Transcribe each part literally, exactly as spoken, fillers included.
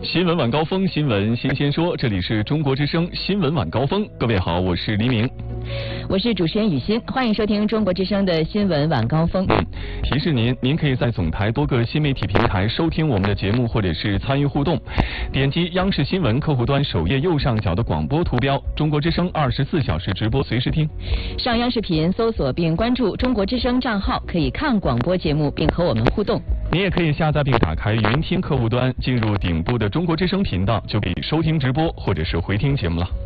新闻晚高峰，新闻新鲜说，这里是中国之声新闻晚高峰。各位好，我是黎明， 我是主持人雨欣，欢迎收听中国之声的新闻晚高峰。 嗯，提示您，您可以在总台多个新媒体平台收听我们的节目，或者是参与互动。点击央视新闻客户端首页右上角的广播图标，中国之声二十四小时直播，随时听。 上央视频搜索并关注中国之声账号，可以看广播节目并和我们互动。 您也可以下载并打开云听客户端，进入顶部的中国之声频道，就可以收听直播或者是回听节目了。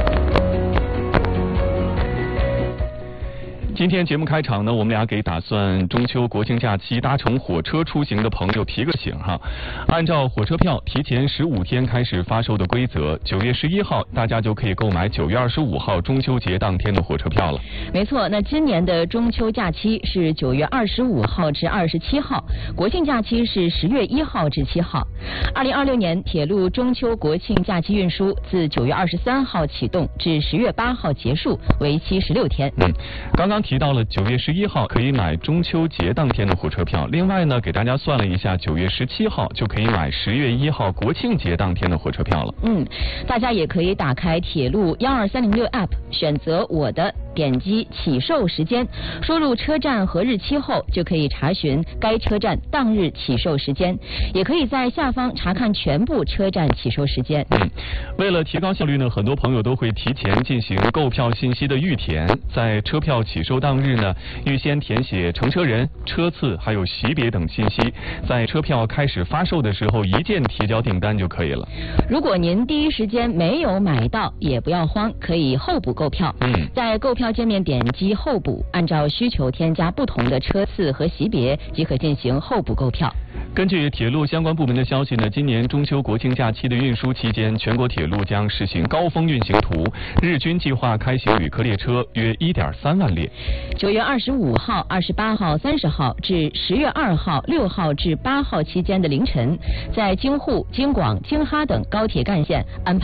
今天节目开场呢，我们俩给打算中秋国庆假期搭乘火车出行的朋友提个醒哈。按照火车票提前十五天开始发售的规则，九月十一号大家就可以购买九月二十五号中秋节当天的火车票了。 没错，那今年的中秋假期是九月二十五号至二十七号，国庆假期是十月一号至七号。二零二六年铁路中秋国庆假期运输自九月二十三号启动至十月八号结束，为期十六天。 嗯，刚刚提到了九月十一号可以买中秋节当天的火车票，另外呢，给大家算了一下，九月十七号就可以买十月一号国庆节当天的火车票了。 嗯，大家也可以打开铁路幺二三零六 App， 选择我的，点击起售时间，输入车站和日期后，就可以查询该车站当日起售时间，也可以在下方查看全部车站起售时间。 嗯，为了提高效率呢，很多朋友都会提前进行购票信息的预填，在车票起售当日呢，预先填写乘车人、车次还有级别等信息，在车票开始发售的时候一键提交订单就可以了。 如果您第一时间没有买到，也不要慌，可以候补购票。 嗯， 在购票界面点击候补，按照需求添加不同的车次和级别，即可进行候补购票。 根据铁路相关部门的消息呢，今年中秋国庆假期的运输期间，全国铁路将实行高峰运行图，日均计划开行旅客列车约 一点三万列。 九月二十五号、二十八号、三十号至十月二号、六号至八号期间的凌晨，在京沪、京广、京哈等高铁干线安排